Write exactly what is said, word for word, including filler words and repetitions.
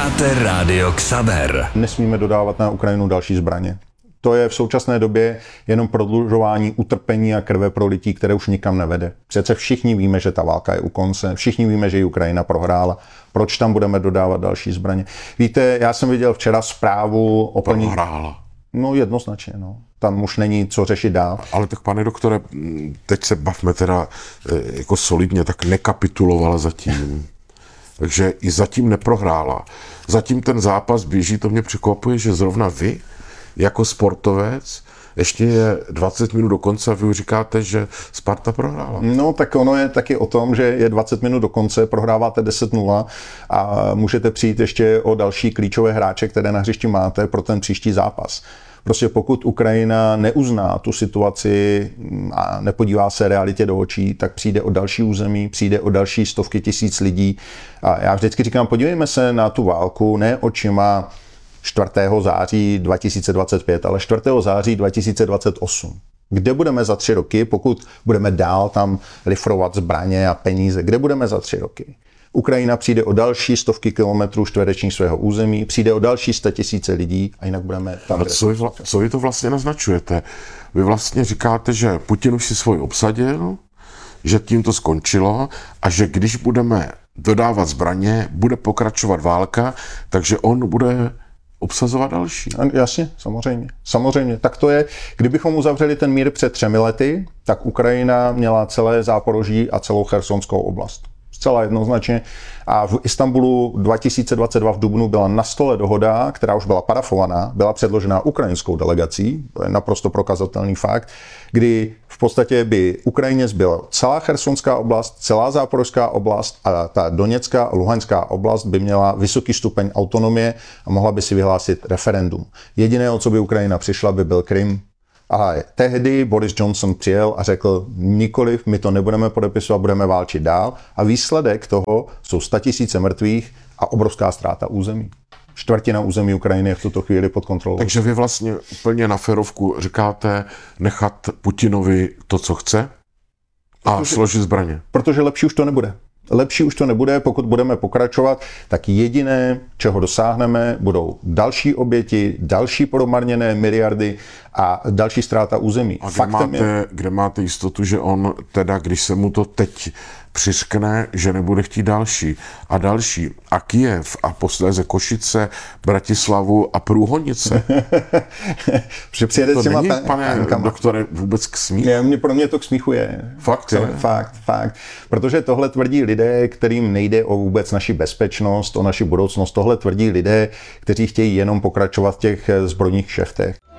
Posloucháte Rádio Xaver. Nesmíme dodávat na Ukrajinu další zbraně. To je v současné době jenom prodlužování utrpení a krve prolití, které už nikam nevede. Přece všichni víme, že ta válka je u konce, všichni víme, že ji Ukrajina prohrála. Proč tam budeme dodávat další zbraně? Víte, já jsem viděl včera zprávu o plní... Prohrála. No jednoznačně, no. Tam už není co řešit dál. Ale tak, pane doktore, teď se bavme teda jako solidně, tak nekapitulovala zatím. Takže i zatím neprohrála. Zatím ten zápas běží, to mě překvapuje, že zrovna vy, jako sportovec, ještě je dvacet minut do konce a vy už říkáte, že Sparta prohrála. No tak ono je taky o tom, že je dvacet minut do konce, prohráváte deset nula a můžete přijít ještě o další klíčové hráče, které na hřišti máte pro ten příští zápas. Prostě pokud Ukrajina neuzná tu situaci a nepodívá se realitě do očí, tak přijde o další území, přijde o další stovky tisíc lidí. A já vždycky říkám, podívejme se na tu válku ne očima čtvrtého září dva tisíce dvacet pět, ale čtvrtého září dva tisíce dvacet osm. Kde budeme za tři roky, pokud budeme dál tam lifrovat zbraně a peníze? Kde budeme za tři roky? Ukrajina přijde o další stovky kilometrů čtverečních svého území, přijde o další sta tisíce lidí a jinak budeme tam... Ale co vy, vla, co vy to vlastně naznačujete? Vy vlastně říkáte, že Putin už si svůj obsadil, že tím to skončilo a že když budeme dodávat zbraně, bude pokračovat válka, takže on bude obsazovat další. Jasně, samozřejmě. Samozřejmě. Tak to je, kdybychom uzavřeli ten mír před třemi lety, tak Ukrajina měla celé Záporoží a celou Chersonskou oblast. Zcela jednoznačně. A v Istanbulu dva tisíce dvacet dva v dubnu byla na stole dohoda, která už byla parafovaná, byla předložená ukrajinskou delegací, to je naprosto prokazatelný fakt, kdy v podstatě by Ukrajině zbyla celá Chersonská oblast, celá Záporožská oblast a ta Doněcká a Luhanská oblast by měla vysoký stupeň autonomie a mohla by si vyhlásit referendum. Jediné, o co by Ukrajina přišla, by byl Krym. A tehdy Boris Johnson přijel a řekl, nikoliv, my to nebudeme podepisovat, budeme válčit dál. A výsledek toho jsou statisíce mrtvých a obrovská ztráta území. Čtvrtina území Ukrajiny je v tuto chvíli pod kontrolou. Takže vy vlastně úplně na férovku říkáte nechat Putinovi to, co chce a protože, složit zbraně. Protože lepší už to nebude. Lepší už to nebude, pokud budeme pokračovat, tak jediné, čeho dosáhneme, budou další oběti, další promarněné miliardy a další ztráta území. A kde máte, je... kde máte jistotu, že on teda, když se mu to teď přiskne, že nebude chtít další a další a Kyjev a posléze Košice, Bratislavu a Průhonice. Že přijede to s těma není, ta- pane tankama. Doktore, vůbec k smíchu? Ne, mě, pro mě to k smíchu je. Fakt, je, fakt, fakt. Protože tohle tvrdí lidé, kterým nejde o vůbec naši bezpečnost, o naši budoucnost. Tohle tvrdí lidé, kteří chtějí jenom pokračovat v těch zbrojních kšeftech.